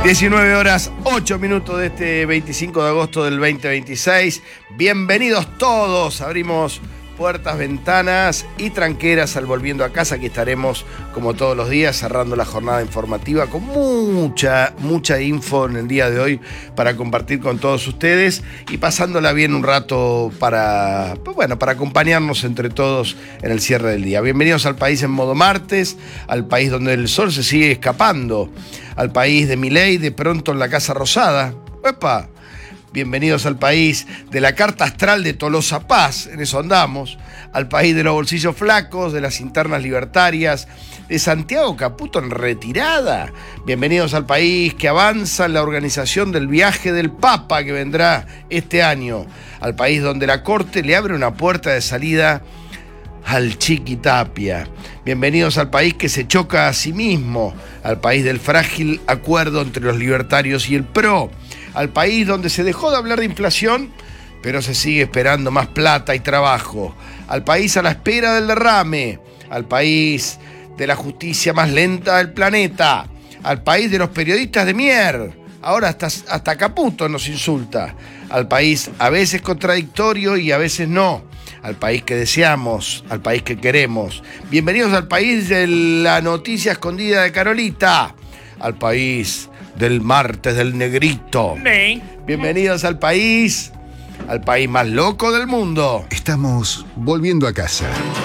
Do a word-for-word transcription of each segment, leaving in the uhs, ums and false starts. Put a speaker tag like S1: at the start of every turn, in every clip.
S1: diecinueve horas, ocho minutos de este veinticinco de agosto del veinte veintiséis. Bienvenidos todos. Abrimos puertas, ventanas y tranqueras al Volviendo a Casa. Aquí estaremos, como todos los días, cerrando la jornada informativa con mucha, mucha info en el día de hoy para compartir con todos ustedes y pasándola bien un rato para, bueno, para acompañarnos entre todos en el cierre del día. Bienvenidos al país en modo martes, al país donde el sol se sigue escapando, al país de Milei, de pronto en la Casa Rosada. ¡Epa! Bienvenidos al país de la carta astral de Tolosa Paz, en eso andamos, al país de los bolsillos flacos, de las internas libertarias, de Santiago Caputo en retirada. Bienvenidos al país que avanza en la organización del viaje del Papa que vendrá este año, al país donde la Corte le abre una puerta de salida al Chiqui Tapia. Bienvenidos al país que se choca a sí mismo, al país del frágil acuerdo entre los libertarios y el P R O, al país donde se dejó de hablar de inflación, pero se sigue esperando más plata y trabajo, al país a la espera del derrame, al país de la justicia más lenta del planeta, al país de los periodistas de mierda, ahora hasta, hasta Caputo nos insulta, al país a veces contradictorio y a veces no, al país que deseamos, al país que queremos. Bienvenidos al país de la noticia escondida de Carolita, al país del martes del negrito. Nee. Bienvenidos al país, al país más loco del mundo.
S2: Estamos volviendo a casa.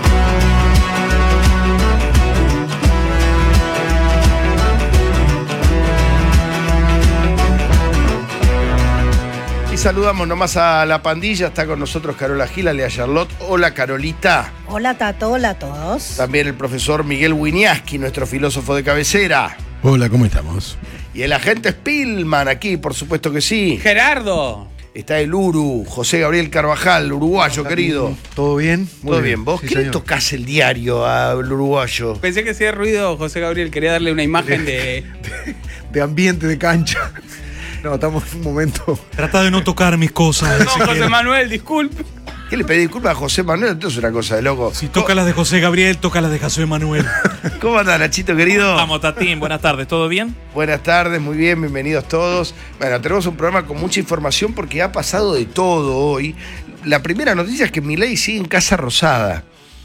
S1: Y saludamos nomás a la pandilla, está con nosotros Carola Gil, Lea Charlotte. Hola Carolita.
S3: Hola Tato, hola a todos.
S1: También el profesor Miguel Winiaski, nuestro filósofo de cabecera.
S2: Hola, ¿cómo estamos?
S1: Y el agente Spillman aquí, por supuesto que sí.
S4: Gerardo.
S1: Está el Uru, José Gabriel Carvajal, uruguayo querido.
S2: ¿Todo bien?
S1: Muy ¿Todo bien? bien. ¿Vos sí, qué señor. Le tocás el diario al uruguayo?
S4: Pensé que hacía ruido José Gabriel, quería darle una imagen de...
S2: de, de ambiente, de cancha. No, estamos en un momento...
S5: Trata de no tocar mis cosas.
S4: No, José quiere. Manuel, disculpe.
S1: ¿Qué le pedí disculpas a José Manuel? Entonces es una cosa de loco.
S5: Si toca las de José Gabriel, toca las de José Manuel.
S1: ¿Cómo andás, Nachito, querido?
S5: Vamos, Tatín, buenas tardes, ¿todo bien?
S1: Buenas tardes, muy bien, bienvenidos todos. Bueno, tenemos un programa con mucha información porque ha pasado de todo hoy. La primera noticia es que Milei sigue en Casa Rosada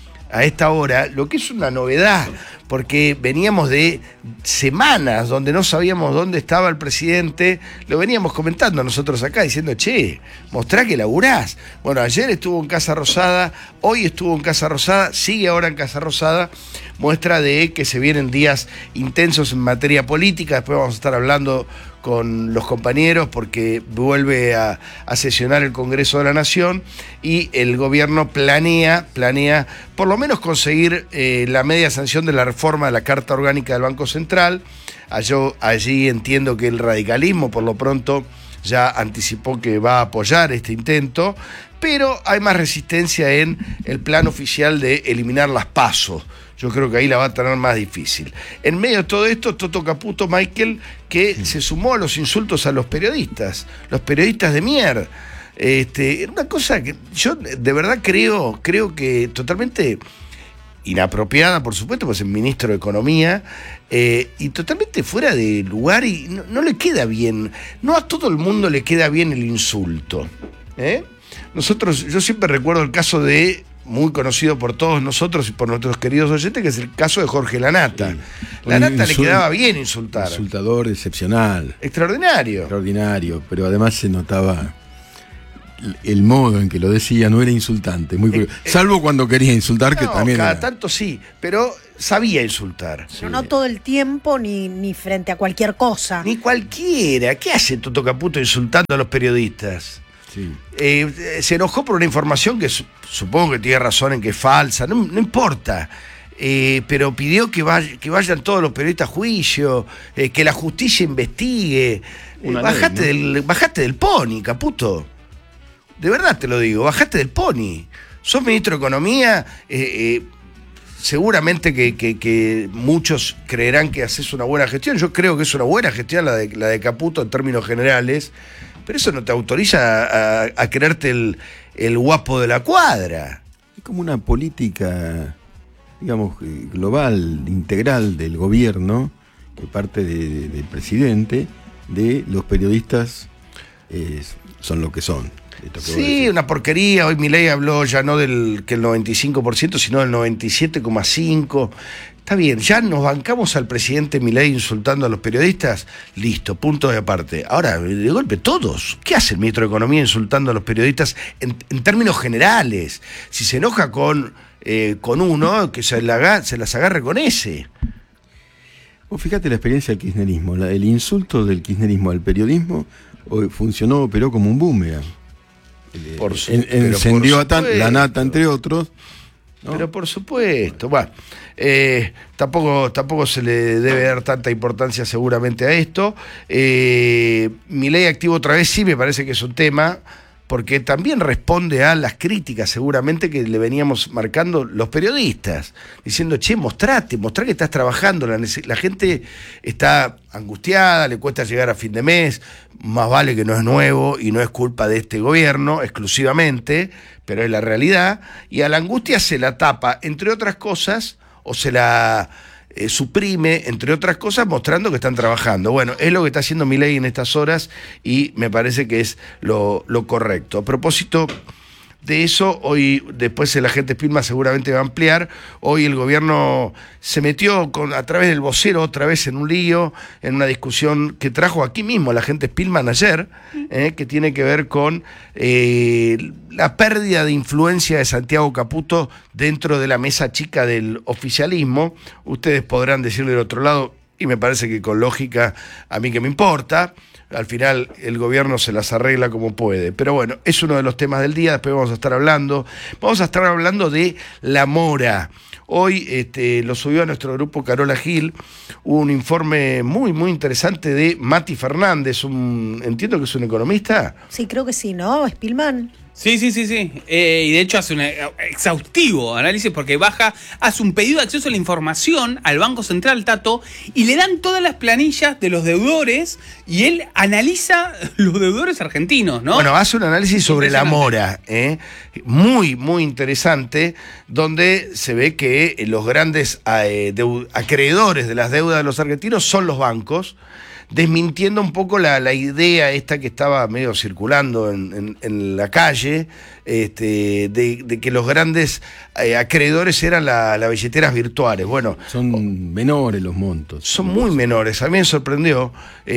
S1: a esta hora, lo que es una novedad, porque veníamos de semanas donde no sabíamos dónde estaba el presidente, lo veníamos comentando nosotros acá, diciendo, che, mostrá que laburás. Bueno, ayer estuvo en Casa Rosada, hoy estuvo en Casa Rosada, sigue ahora en Casa Rosada, muestra de que se vienen días intensos en materia política, después vamos a estar hablando con los compañeros porque vuelve a, a sesionar el Congreso de la Nación y el gobierno planea, planea por lo menos conseguir eh, la media sanción de la reforma de la Carta Orgánica del Banco Central. Allí, allí entiendo que el radicalismo por lo pronto ya anticipó que va a apoyar este intento, pero hay más resistencia en el plan oficial de eliminar las PASO. Yo creo que ahí la va a tener más difícil. En medio de todo esto, Toto Caputo, Michael, que sí. se sumó a los insultos a los periodistas, los periodistas de mierda. Este, una cosa que yo de verdad creo, creo que totalmente inapropiada, por supuesto, pues es ministro de Economía, eh, y totalmente fuera de lugar y no, no le queda bien. No a todo el mundo le queda bien el insulto. ¿eh? Nosotros, yo siempre recuerdo el caso de... muy conocido por todos nosotros y por nuestros queridos oyentes, que es el caso de Jorge Lanata. Sí. Lanata le quedaba bien insultar.
S2: Insultador excepcional.
S1: Extraordinario.
S2: Extraordinario, pero además se notaba el modo en que lo decía, no era insultante, muy eh, eh, salvo cuando quería insultar, no, que también
S1: cada
S2: era.
S1: Tanto sí, pero sabía insultar.
S3: Sí. No, no todo el tiempo, ni, ni frente a cualquier cosa.
S1: Ni cualquiera. ¿Qué hace Toto Caputo insultando a los periodistas?
S2: Sí.
S1: Eh, se enojó por una información que su, supongo que tiene razón en que es falsa, no, no importa, eh, pero pidió que, vay, que vayan todos los periodistas a juicio, eh, que la justicia investigue. Eh, bajate, ley, ¿no? del, bajate del pony, Caputo. De verdad te lo digo, bajate del pony. Sos ministro de Economía, eh, eh, seguramente que, que, que muchos creerán que haces una buena gestión. Yo creo que es una buena gestión la de, la de Caputo en términos generales. Pero eso no te autoriza a, a, a creerte el, el guapo de la cuadra.
S2: Es como una política, digamos, global, integral del gobierno, que parte de, de, del presidente, de los periodistas eh, son lo que son. Esto que vos
S1: Sí,
S2: decís.
S1: una porquería. Hoy Milei habló ya no del que el noventa y cinco por ciento, sino del noventa y siete coma cinco por ciento. Está bien, ya nos bancamos al presidente Milei insultando a los periodistas. Listo, punto de aparte. Ahora, de golpe, todos. ¿Qué hace el ministro de Economía insultando a los periodistas en, en términos generales? Si se enoja con, eh, con uno, que se, la, se las agarre con ese.
S2: Vos fíjate la experiencia del kirchnerismo. La, el insulto del kirchnerismo al periodismo hoy funcionó, operó como un boomerang.
S1: Por su-
S2: En-
S1: pero
S2: encendió
S1: por
S2: a tan- la
S1: supuesto.
S2: nata, entre otros. ¿no?
S1: Pero por supuesto, bueno, eh, tampoco, tampoco se le debe dar tanta importancia seguramente a esto. Eh, Milei activo otra vez sí me parece que es un tema, porque también responde a las críticas seguramente que le veníamos marcando los periodistas, diciendo, che, mostrate, mostrá que estás trabajando, la, nece- la gente está angustiada, le cuesta llegar a fin de mes, más vale que no es nuevo y no es culpa de este gobierno exclusivamente, pero es la realidad, y a la angustia se la tapa, entre otras cosas, o se la eh, suprime, entre otras cosas, mostrando que están trabajando. Bueno, es lo que está haciendo Milei en estas horas y me parece que es lo, lo correcto. A propósito de eso, hoy, después el agente Spillman seguramente va a ampliar, hoy el gobierno se metió con, a través del vocero otra vez en un lío, en una discusión que trajo aquí mismo el agente Spillman ayer, eh, que tiene que ver con eh, la pérdida de influencia de Santiago Caputo dentro de la mesa chica del oficialismo. Ustedes podrán decir del otro lado, y me parece que con lógica, a mí que me importa. Al final el gobierno se las arregla como puede. Pero bueno, es uno de los temas del día, después vamos a estar hablando. Vamos a estar hablando de la mora. Hoy este, lo subió a nuestro grupo Carola Gil, un informe muy, muy interesante de Mati Fernández, un, entiendo que es un economista.
S3: Sí, creo que sí, ¿no? Spillman.
S4: Sí, sí, sí, sí. Eh, y de hecho hace un exhaustivo análisis porque baja, hace un pedido de acceso a la información al Banco Central, Tato, y le dan todas las planillas de los deudores y él analiza los deudores argentinos, ¿no?
S1: Bueno, hace un análisis sobre la mora, ¿eh? muy, muy interesante, donde se ve que los grandes eh, deu- acreedores de las deudas de los argentinos son los bancos, desmintiendo un poco la, la idea esta que estaba medio circulando en, en, en la calle, este, de, de que los grandes eh, acreedores eran las la billeteras virtuales. Bueno,
S2: Son menores los montos.
S1: son muy menores. A mí me sorprendió.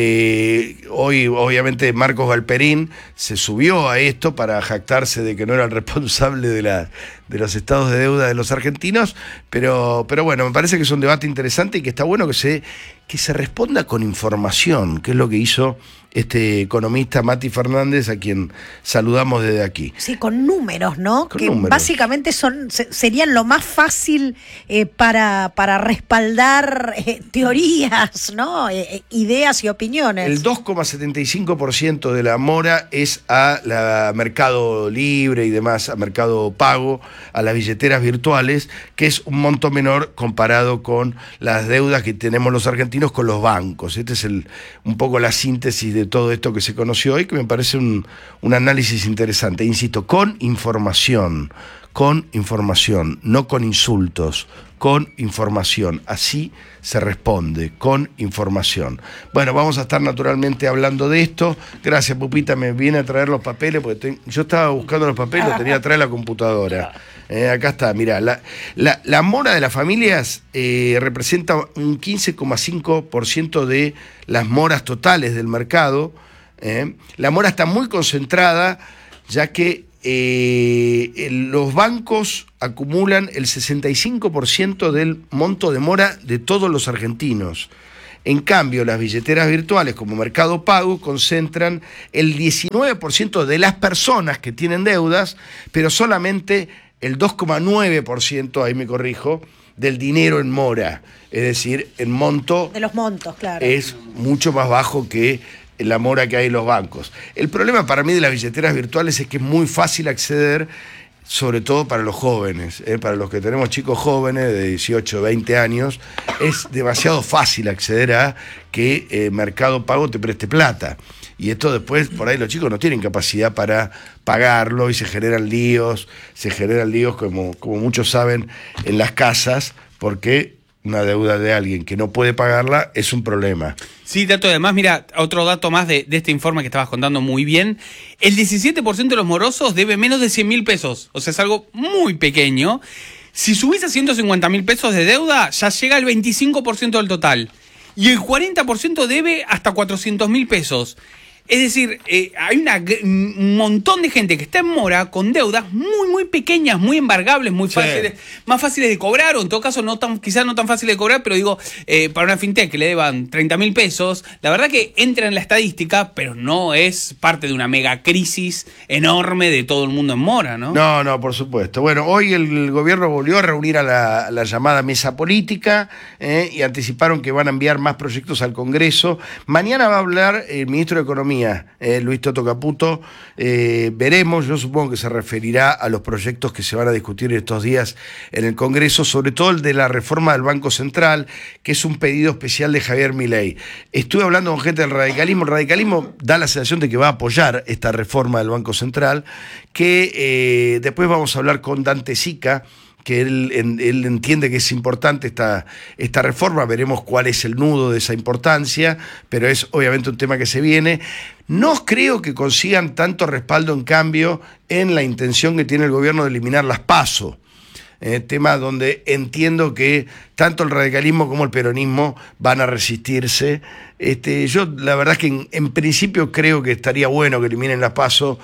S1: Eh, hoy, obviamente, Marcos Galperín se subió a esto para jactarse de que no era el responsable de, la, de los estados de deuda de los argentinos. Pero, pero bueno, me parece que es un debate interesante y que está bueno que se, que se responda con información, que es lo que hizo este economista Mati Fernández, a quien saludamos desde aquí.
S3: Sí, con números, ¿no?
S1: Con
S3: que
S1: números.
S3: básicamente son se- serían lo más fácil eh, para, para respaldar eh, teorías, ¿no? Eh, eh, ideas y opiniones.
S1: El dos coma setenta y cinco por ciento de la mora es a la Mercado Libre y demás, a Mercado Pago, a las billeteras virtuales, que es un monto menor comparado con las deudas que tenemos los argentinos con los bancos. Este es el, un poco la síntesis de todo esto que se conoció hoy, que me parece un, un análisis interesante. Insisto, con información, con información, no con insultos, con información. Así se responde, con información. Bueno, vamos a estar naturalmente hablando de esto. Gracias, Pupita, me viene a traer los papeles, porque te- yo estaba buscando los papeles, los tenía atrás de la computadora. Eh, acá está, mirá, la, la, la mora de las familias eh, representa un quince coma cinco por ciento de las moras totales del mercado. eh. La mora está muy concentrada, ya que eh, el- los bancos acumulan el sesenta y cinco por ciento del monto de mora de todos los argentinos. En cambio, las billeteras virtuales como Mercado Pago concentran el diecinueve por ciento de las personas que tienen deudas, pero solamente el dos coma nueve por ciento, ahí me corrijo, del dinero en mora. Es decir, en monto
S3: De los montos, claro.
S1: es mucho más bajo que la mora que hay en los bancos. El problema para mí de las billeteras virtuales es que es muy fácil acceder, sobre todo para los jóvenes, ¿eh? Para los que tenemos chicos jóvenes de dieciocho, veinte años, es demasiado fácil acceder a que eh, Mercado Pago te preste plata. Y esto después, por ahí los chicos no tienen capacidad para pagarlo y se generan líos, se generan líos como, como muchos saben en las casas, porque una deuda de alguien que no puede pagarla es un problema.
S4: Sí, Tato, además, mira, otro dato más de, de este informe que estabas contando muy bien. El diecisiete por ciento de los morosos debe menos de cien mil pesos. O sea, es algo muy pequeño. Si subís a ciento cincuenta mil pesos de deuda, ya llega al veinticinco por ciento del total. Y el cuarenta por ciento debe hasta cuatrocientos mil pesos. Es decir, eh, hay una, un montón de gente que está en mora con deudas muy, muy pequeñas, muy embargables, muy
S1: Sí.
S4: fáciles, más fáciles de cobrar, o en todo caso no tan, quizás no tan fáciles de cobrar, pero digo, eh, para una fintech que le deban treinta mil pesos, la verdad que entra en la estadística, pero no es parte de una mega crisis enorme de todo el mundo en mora, ¿no?
S1: No, no, por supuesto. Bueno, hoy el gobierno volvió a reunir a la, a la llamada mesa política eh, y anticiparon que van a enviar más proyectos al Congreso. Mañana va a hablar el ministro de Economía, eh, Luis Toto Caputo. Eh, veremos, yo supongo que se referirá a los proyectos que se van a discutir estos días en el Congreso, sobre todo el de la reforma del Banco Central, que es un pedido especial de Javier Milei. Estuve hablando con gente del radicalismo. El radicalismo da la sensación de que va a apoyar esta reforma del Banco Central, que eh, después vamos a hablar con Dante Sica, que él, él entiende que es importante esta, esta reforma. Veremos cuál es el nudo de esa importancia, pero es obviamente un tema que se viene. No creo que consigan tanto respaldo, en cambio, en la intención que tiene el gobierno de eliminar las PASO. Eh, tema donde entiendo que tanto el radicalismo como el peronismo van a resistirse. Este, yo la verdad es que en, en principio creo que estaría bueno que eliminen las PASO.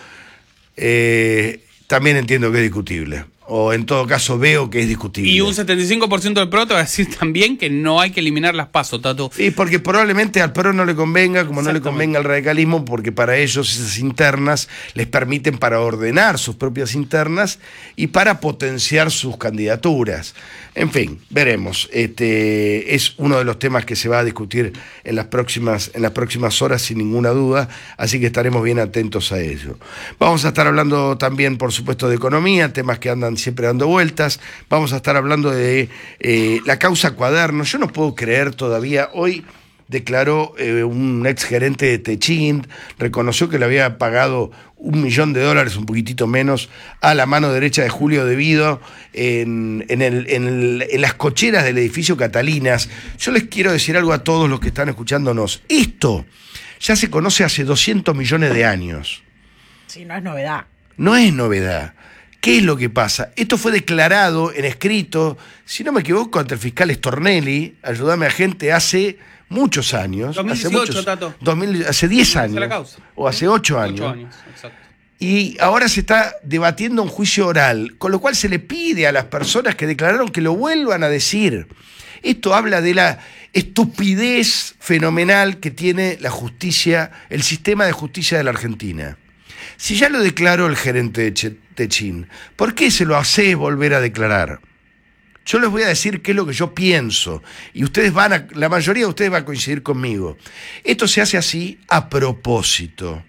S1: Eh, también entiendo que es discutible. O en todo caso veo que es discutible.
S4: Y un setenta y cinco por ciento del P R O te va a decir también que no hay que eliminar las PASO, Tato.
S1: Sí, porque probablemente al P R O no le convenga, como no le convenga al radicalismo, porque para ellos esas internas les permiten para ordenar sus propias internas y para potenciar sus candidaturas. En fin, veremos. Este es uno de los temas que se va a discutir en las próximas, en las próximas horas, sin ninguna duda, así que estaremos bien atentos a ello. Vamos a estar hablando también, por supuesto, de economía, temas que andan siempre dando vueltas. Vamos a estar hablando de eh, la causa Cuaderno. Yo no puedo creer todavía, hoy declaró eh, un ex gerente de Techint, reconoció que le había pagado un millón de dólares, un poquitito menos, a la mano derecha de Julio De Vido en, en, el, en, el, en las cocheras del edificio Catalinas. Yo les quiero decir algo a todos los que están escuchándonos. Esto ya se conoce hace doscientos millones de años.
S3: Sí, no es novedad.
S1: No es novedad. ¿Qué es lo que pasa? Esto fue declarado en escrito, si no me equivoco, ante el fiscal Stornelli, ayúdame a gente, hace muchos años.
S4: dos mil dieciocho,
S1: hace muchos,
S4: Tato.
S1: dos mil, hace diez
S4: La
S1: años.
S4: causa.
S1: O hace ocho años.
S4: Ocho años, exacto.
S1: Y ahora se está debatiendo un juicio oral, con lo cual se le pide a las personas que declararon que lo vuelvan a decir. Esto habla de la estupidez fenomenal que tiene la justicia, el sistema de justicia de la Argentina. Si ya lo declaró el gerente de Techint, ¿por qué se lo hace volver a declarar? Yo les voy a decir qué es lo que yo pienso, y ustedes van a, la mayoría de ustedes va a coincidir conmigo. Esto se hace así a propósito,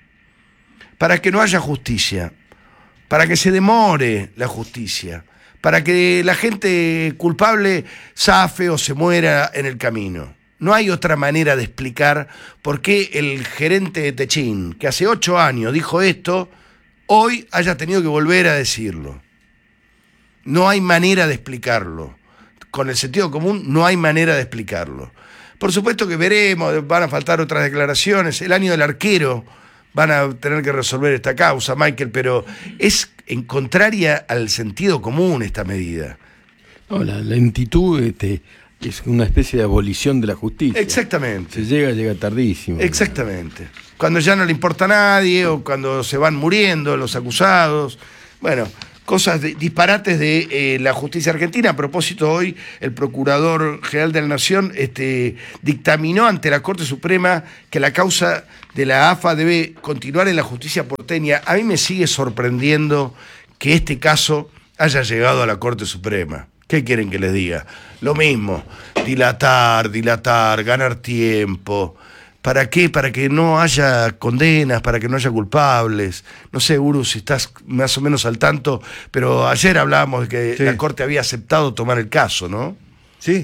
S1: para que no haya justicia, para que se demore la justicia, para que la gente culpable zafe o se muera en el camino. No hay otra manera de explicar por qué el gerente de Techint, que hace ocho años dijo esto, hoy haya tenido que volver a decirlo. No hay manera de explicarlo. Con el sentido común no hay manera de explicarlo. Por supuesto que veremos, van a faltar otras declaraciones. El año del arquero van a tener que resolver esta causa, Michael, pero es en contraria al sentido común esta medida.
S2: No, la lentitud este, es una especie de abolición de la justicia.
S1: Exactamente.
S2: Se llega, llega tardísimo.
S1: Exactamente. Cuando ya no le importa a nadie o cuando se van muriendo los acusados. Bueno, cosas de, disparates de eh, la justicia argentina. A propósito, hoy el Procurador General de la Nación este, dictaminó ante la Corte Suprema que la causa de la A F A debe continuar en la justicia porteña. A mí me sigue sorprendiendo que este caso haya llegado a la Corte Suprema. ¿Qué quieren que les diga? Lo mismo, dilatar, dilatar, ganar tiempo. ¿Para qué? Para que no haya condenas, para que no haya culpables. No sé, Uru, si estás más o menos al tanto, pero ayer hablábamos de que
S6: Sí.
S1: la Corte había aceptado tomar el caso, ¿no?
S6: Sí.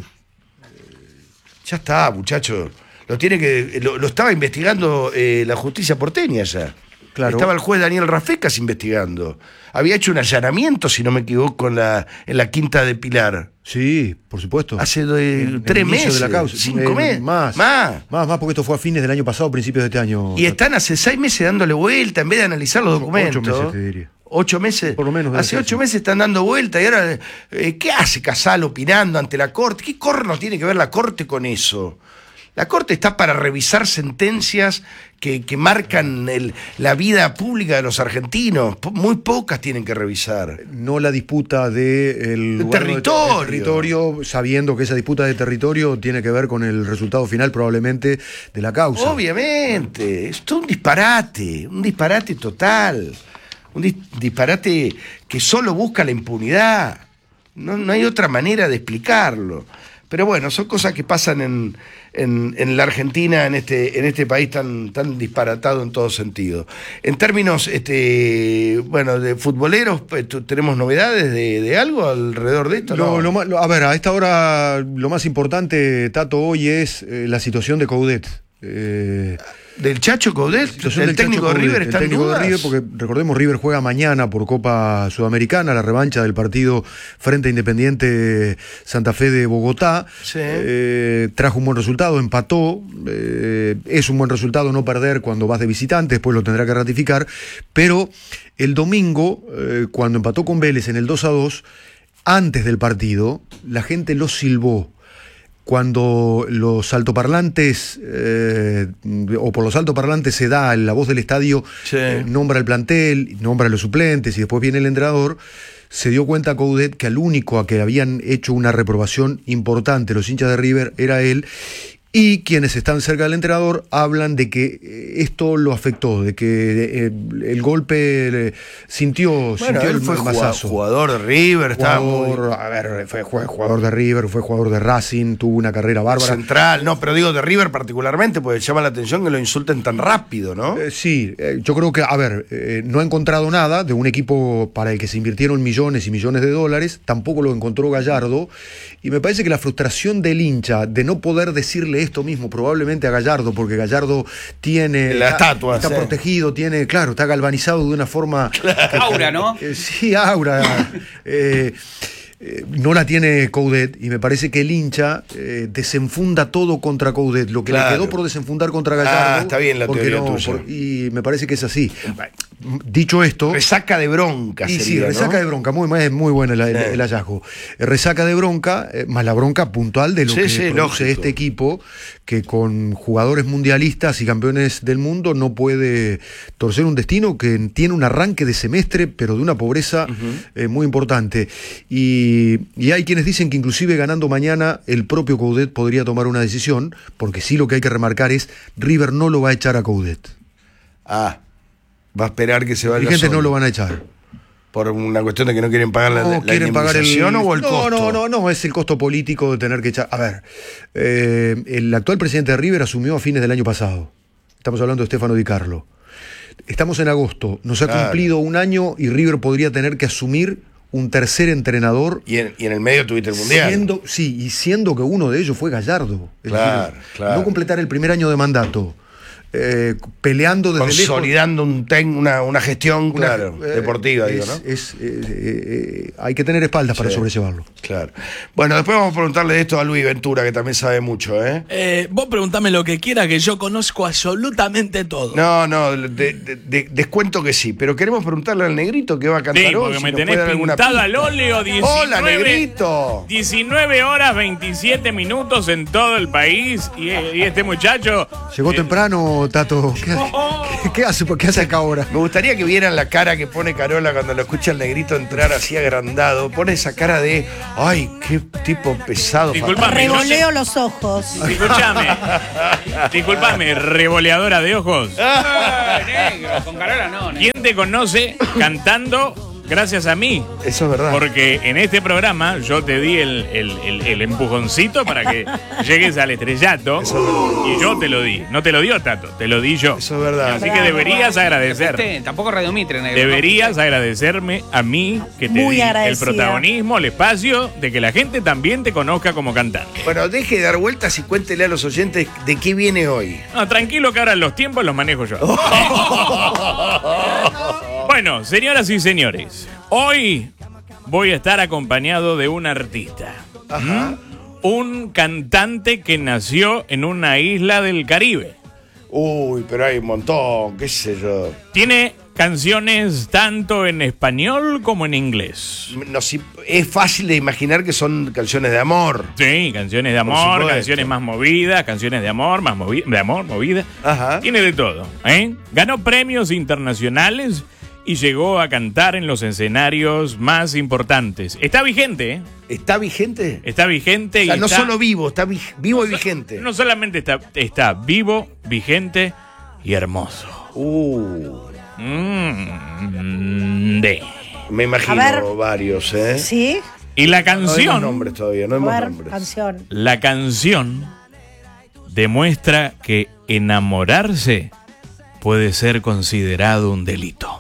S1: Ya está, muchacho. Lo tiene que, lo, lo estaba investigando eh, la justicia porteña ya.
S6: Claro.
S1: Estaba el juez Daniel Rafecas investigando. Había hecho un allanamiento, si no me equivoco, en la, en la Quinta de Pilar.
S6: Sí, por supuesto.
S1: Hace de,
S6: En- en
S1: tres
S6: el inicio
S1: meses.
S6: de la causa.
S1: Cinco
S6: Eh,
S1: meses.
S6: Más,
S1: Más.
S6: Más, más, porque esto fue a fines del año pasado, principios de este año.
S1: Y están hace seis meses dándole vuelta en vez de analizar los
S6: Ocho
S1: documentos.
S6: meses, te diría.
S1: ¿Ocho meses?
S6: Por lo menos debe
S1: Hace
S6: ser,
S1: ocho
S6: sí.
S1: meses están dando vuelta y ahora, eh, ¿qué hace Casal opinando ante la Corte? ¿Qué corno tiene que ver la Corte con eso? La Corte está para revisar sentencias que, que marcan el- la vida pública de los argentinos. Po- Muy pocas tienen que revisar.
S6: No la disputa de el
S1: De
S6: lugar
S1: territorio.
S6: donde- de territorio, sabiendo que esa disputa de territorio tiene que ver con el resultado final probablemente de la causa.
S1: Obviamente, es todo un disparate, un disparate total. Un dis- disparate que solo busca la impunidad. No, no hay otra manera de explicarlo. Pero bueno, son cosas que pasan en, en, en la Argentina, en este, en este país tan, tan disparatado en todo sentido. En términos este, bueno, de futboleros, pues, ¿tú- ¿tenemos novedades de, de algo alrededor de esto?
S6: Lo-
S1: No.
S6: lo más- lo- a ver, a esta hora lo más importante, Tato, hoy es eh, la situación de Coudet. Eh,
S1: ¿Del Chacho Coudet?
S6: situación
S1: ¿El
S6: del
S1: técnico
S6: Chacho
S1: de River
S6: Coudet,
S1: está
S6: el
S1: en
S6: técnico
S1: dudas?
S6: de River, porque recordemos, River juega mañana por Copa Sudamericana, la revancha del partido frente a Independiente Santa Fe de Bogotá.
S1: Sí.
S6: Eh, trajo un buen resultado, empató. Eh, es un buen resultado no perder cuando vas de visitante, después lo tendrá que ratificar. Pero el domingo, eh, cuando empató con Vélez en el dos a dos, antes del partido, la gente lo silbó. Cuando los altoparlantes, eh, o por los altoparlantes se da la voz del estadio,
S1: Sí.
S6: eh, nombra el plantel, nombra a los suplentes y después viene el entrenador, se dio cuenta Coudet que al único a que habían hecho una reprobación importante los hinchas de River era él. Y quienes están cerca del entrenador hablan de que eh, esto lo afectó, de que eh, el golpe eh, sintió,
S1: Bueno,
S6: sintió
S1: él
S6: el
S1: fue
S6: mazazo.
S1: jugador de River, estaba muy
S6: Jugador, a ver, fue, fue jugador de River, fue jugador de Racing, tuvo una carrera bárbara.
S1: central. No, pero digo de River particularmente, porque llama la atención que lo insulten tan rápido, ¿no?
S6: Eh, sí, eh, yo creo que, a ver, eh, no ha encontrado nada de un equipo para el que se invirtieron millones y millones de dólares, tampoco lo encontró Gallardo, y me parece que la frustración del hincha de no poder decirle esto mismo probablemente a Gallardo, porque Gallardo tiene...
S1: La
S6: está-
S1: estatua,
S6: Está
S1: sí.
S6: protegido, tiene, claro, está galvanizado de una forma...
S4: Aura, ¿no?
S6: Eh, sí, aura. eh, eh, no la tiene Coudet y me parece que el hincha eh, desenfunda todo contra Coudet, lo que
S1: Claro.
S6: le quedó por desenfundar contra Gallardo.
S1: Ah, está bien la
S6: porque
S1: teoría
S6: no,
S1: tuya.
S6: por- y me parece que es así. Dicho esto,
S1: Resaca de bronca,
S6: y sí,
S1: sería, ¿no?
S6: resaca de bronca, muy, es muy bueno el, el-
S1: Eh.
S6: el hallazgo. Eh, Resaca de bronca, eh, más la bronca puntual de lo
S1: Sí,
S6: que
S1: sí,
S6: produce
S1: lógico.
S6: este equipo, que con jugadores mundialistas y campeones del mundo no puede torcer un destino que tiene un arranque de semestre, pero de una pobreza eh, muy importante. Y, y hay quienes dicen que inclusive ganando mañana el propio Coudet podría tomar una decisión, porque sí lo que hay que remarcar es, River no lo va a echar a Coudet.
S1: Ah, va a esperar que se
S6: Los
S1: vaya
S6: dirigentes
S1: solo.
S6: no lo van a echar.
S1: Por una cuestión de que no quieren pagar la,
S6: No
S1: la
S6: quieren pagar el
S1: indemnización o el
S6: no,
S1: costo.
S6: No, no, no, es el costo político de tener que echar. A ver, eh, el actual presidente de River asumió a fines del año pasado. Estamos hablando de Stefano Di Carlo. Estamos en agosto, nos ha
S1: Claro.
S6: cumplido un año y River podría tener que asumir un tercer entrenador.
S1: Y en, y en el medio tuviste el mundial.
S6: Siendo, sí, y siendo que uno de ellos fue Gallardo. Es
S1: Claro,
S6: decir,
S1: claro.
S6: No completar el primer año de mandato. Eh, peleando desde lejos.
S1: Consolidando un ten- una, una gestión,
S6: Una-
S1: claro,
S6: eh,
S1: deportiva,
S6: es-
S1: digo, ¿no?
S6: es, eh, eh, eh, hay que tener espaldas para
S1: Sí.
S6: sobrellevarlo.
S1: Claro. Bueno, después vamos a preguntarle esto a Luis Ventura, que también sabe mucho, ¿eh?
S7: Eh, vos preguntame lo que quiera, que yo conozco absolutamente todo.
S1: No, no, de- de- de- descuento que sí, pero queremos preguntarle al negrito que va a cantar
S5: Sí,
S1: hoy.
S5: porque
S1: si
S5: me
S1: nos
S5: tenés
S1: puede dar alguna
S5: pintado
S1: pista.
S5: al óleo diecinueve,
S1: ¡Hola, negrito!
S5: diecinueve horas veintisiete minutos en todo el país y, y este muchacho
S6: Llegó temprano, Tato. ¿Qué, qué- qué hace, qué hace acá ahora?
S1: Me gustaría que vieran la cara que pone Carola cuando lo escucha el negrito entrar así agrandado. Pone esa cara de, ay, qué tipo pesado.
S5: Disculpame, no sé-
S3: Revoleo los ojos.
S5: Disculpame, disculpame, revoleadora de ojos.
S4: Ah, negro, con Carola no, negro.
S5: ¿Quién te conoce cantando gracias a mí.
S1: Eso es verdad.
S5: Porque en este programa yo te di el, el, el, el empujoncito para que llegues al estrellato. Y yo te lo di. No te lo dio Tato, te lo di yo.
S1: Eso es verdad.
S5: Así que deberías agradecer.
S4: Este, tampoco Radio Mitre, negro.
S5: Deberías agradecerme a mí que te
S3: Muy
S5: di el
S3: agradecida.
S5: protagonismo, el espacio de que la gente también te conozca como cantante.
S1: Bueno, deje de dar vueltas y cuéntele a los oyentes de qué viene hoy.
S5: No, tranquilo que ahora los tiempos los manejo yo. Bueno, señoras y señores, hoy voy a estar acompañado de un artista.
S1: Ajá.
S5: ¿Mm? Un cantante que nació en una isla del Caribe.
S1: Uy, pero hay un montón, qué sé yo.
S5: Tiene canciones tanto en español como en inglés.
S1: No, si, es fácil de imaginar que son canciones de amor.
S5: Sí, canciones de
S1: Por
S5: amor,
S1: supuesto.
S5: canciones más movidas, canciones de amor, más movi de amor, movidas.
S1: Ajá.
S5: Tiene de todo, ¿eh? Ganó premios internacionales y llegó a cantar en los escenarios más importantes. Está vigente, ¿eh?
S1: ¿Está vigente?
S5: Está vigente
S1: O sea,
S5: y
S1: no
S5: está,
S1: solo vivo, está vi- vivo y vigente.
S5: no solamente está, está vivo, vigente y hermoso.
S1: Uh,
S5: Mm, de.
S1: me imagino
S3: A ver.
S1: varios, ¿eh?
S3: ¿Sí?
S5: Y la
S1: No hay
S5: canción,
S1: nombres todavía, no
S3: A
S1: hay más
S3: ver,
S1: nombres.
S3: canción.
S5: la canción demuestra que enamorarse puede ser considerado un delito.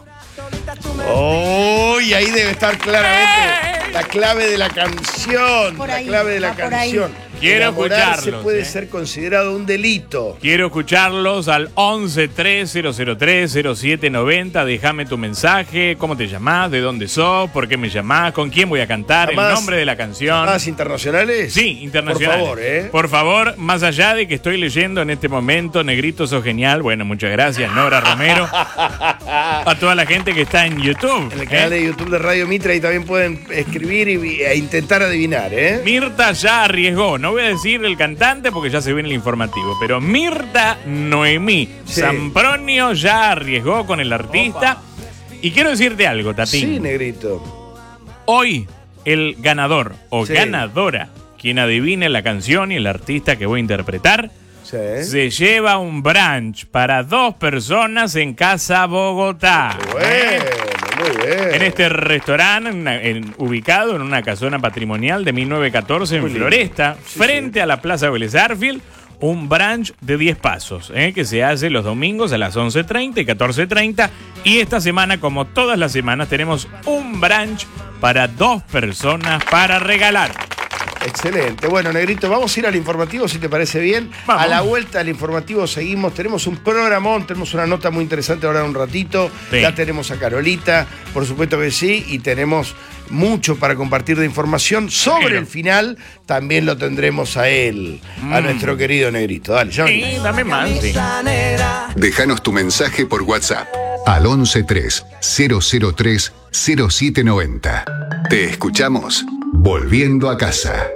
S1: Oh, y ahí debe estar claramente la clave de la canción.
S3: Por
S1: la
S3: ahí,
S1: clave de la
S3: va por ahí.
S1: canción.
S5: Quiero
S1: Enamorarse
S5: escucharlos,
S1: puede
S5: ¿eh?
S1: ser considerado un delito.
S5: Quiero escucharlos al once tres cero cero tres cero siete noventa. Déjame tu mensaje, cómo te llamás, de dónde sos, por qué me llamás, con quién voy a cantar, el
S1: Además,
S5: nombre de la canción.
S1: ¿Más internacionales?
S5: Sí, internacional.
S1: Por favor, ¿eh?
S5: Por favor, más allá de que estoy leyendo en este momento, Negrito, sos genial. Bueno, muchas gracias, Nora Romero. A toda la gente que está en YouTube.
S1: En el
S5: ¿eh?
S1: canal de YouTube de Radio Mitra y también pueden escribir y, e intentar adivinar, ¿eh?
S5: Mirta ya arriesgó, no voy a decir el cantante porque ya se ve en el informativo, pero Mirta Noemí
S1: Sí.
S5: Sampronio ya arriesgó con el artista. Y quiero decirte algo, Tatín.
S1: Sí, negrito.
S5: Hoy el ganador o
S1: Sí.
S5: ganadora, quien adivine la canción y el artista que voy a interpretar,
S1: Sí.
S5: se lleva un brunch para dos personas en Casa Bogotá.
S1: Bueno, muy bien.
S5: En este restaurante en una- en- ubicado en una casona patrimonial de mil novecientos catorce en
S1: Muy lindo.
S5: Floresta,
S1: Sí,
S5: frente a la Plaza Vélez Arfield, un brunch de diez pasos, ¿eh? que se hace los domingos a las once treinta y catorce treinta. Y esta semana, como todas las semanas, tenemos un brunch para dos personas para regalar.
S1: Excelente. Bueno, negrito, vamos a ir al informativo, si te parece bien.
S5: Vamos.
S1: A la vuelta al informativo seguimos. Tenemos un programón, tenemos una nota muy interesante ahora en un ratito.
S5: Sí.
S1: Ya tenemos a Carolita, por supuesto que sí, y tenemos mucho para compartir de información. Sobre
S5: Bueno.
S1: el final también lo tendremos a él, a
S5: Mm.
S1: nuestro querido negrito. Dale, ya
S5: Sí,
S1: venimos.
S5: dame más. Sí.
S8: Déjanos tu mensaje por WhatsApp al once tres cero cero tres cero siete noventa. Te escuchamos volviendo a casa.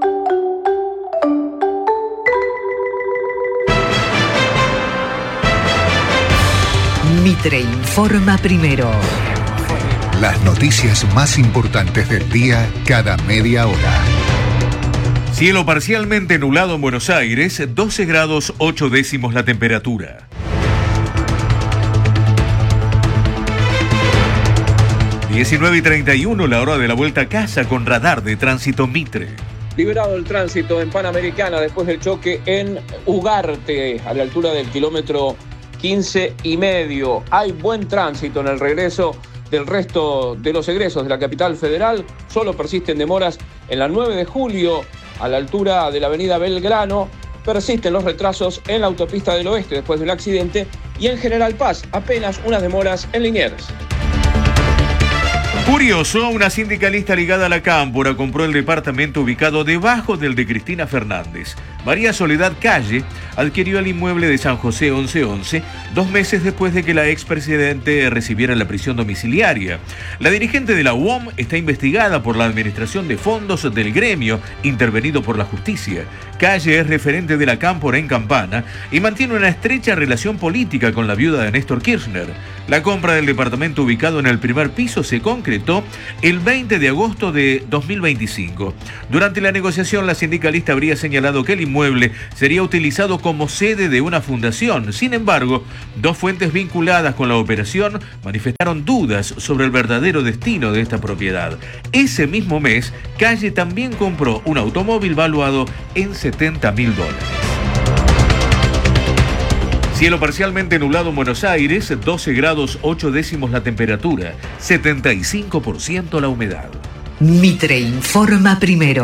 S9: Mitre informa primero.
S8: Las noticias más importantes del día cada media hora.
S10: Cielo parcialmente nublado en Buenos Aires, doce grados ocho décimos la temperatura. diecinueve y treinta y uno la hora de la vuelta a casa con radar de tránsito Mitre.
S11: Liberado el tránsito en Panamericana después del choque en Ugarte, a la altura del kilómetro quince y medio. Hay buen tránsito en el regreso del resto de los egresos de la capital federal. Solo persisten demoras en la nueve de julio, a la altura de la avenida Belgrano. Persisten los retrasos en la autopista del oeste después del accidente. Y en General Paz, apenas unas demoras en Liniers.
S10: Curioso, una sindicalista ligada a la Cámpora compró el departamento ubicado debajo del de Cristina Fernández. María Soledad Calle adquirió el inmueble de San José once once dos meses después de que la expresidente recibiera la prisión domiciliaria. La dirigente de la U O M está investigada por la administración de fondos del gremio intervenido por la justicia. Calle es referente de la Cámpora en Campana y mantiene una estrecha relación política con la viuda de Néstor Kirchner. La compra del departamento ubicado en el primer piso se concretó el veinte de agosto de dos mil veinticinco. Durante la negociación, la sindicalista habría señalado que el inmueble inmueble sería utilizado como sede de una fundación. Sin embargo, dos fuentes vinculadas con la operación manifestaron dudas sobre el verdadero destino de esta propiedad. Ese mismo mes, Calle también compró un automóvil valuado en setenta mil dólares. Cielo parcialmente nublado en Buenos Aires, doce grados ocho décimos la temperatura, setenta y cinco por ciento la humedad.
S9: Mitre informa primero.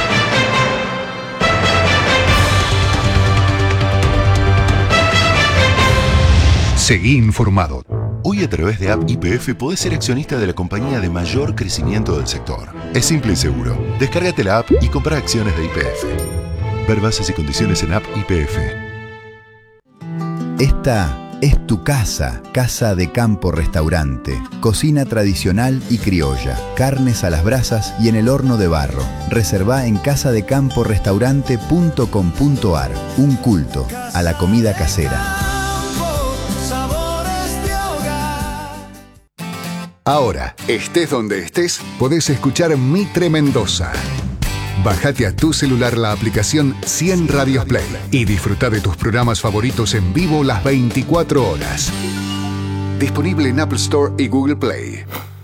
S8: Seguí informado.
S12: Hoy a través de App Y P F podés ser accionista de la compañía de mayor crecimiento del sector. Es simple y seguro. Descárgate la app y compra acciones de Y P F. Ver bases y condiciones en App Y P F.
S13: Esta es tu casa, Casa de Campo Restaurante. Cocina tradicional y criolla, carnes a las brasas y en el horno de barro. Reservá en casa de campo restaurante punto com punto ar. Un culto a la comida casera.
S8: Ahora, estés donde estés, podés escuchar Mitre Mendoza. Bájate a tu celular la aplicación cien Radios Play y disfruta de tus programas favoritos en vivo las veinticuatro horas. Disponible en Apple Store y Google Play.